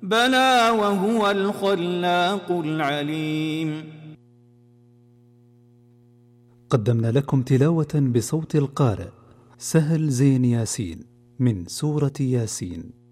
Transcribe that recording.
بلى وهو الخلاق العليم. قدمنا لكم تلاوة بصوت القارئ سهل زين ياسين من سورة ياسين.